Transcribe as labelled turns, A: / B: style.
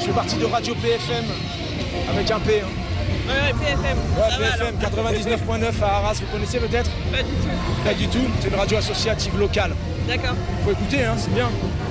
A: Je fais partie de Radio PFM, avec un P. Hein.
B: Ouais, PFM.
A: Ouais, PFM 99.9 à Arras, vous connaissez peut-être?
B: Pas du tout.
A: Pas du tout, c'est une radio associative locale.
B: D'accord.
A: Faut écouter, hein, c'est bien.